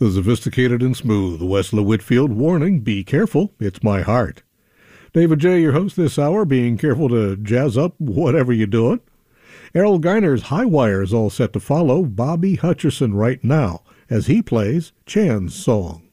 The sophisticated and smooth Wesla Whitfield warning, be careful, it's my heart. David J., your host this hour, being careful to jazz up whatever you're doing. Errol Garner's High Wire is all set to follow. Bobby Hutcherson right now as he plays Chan's song.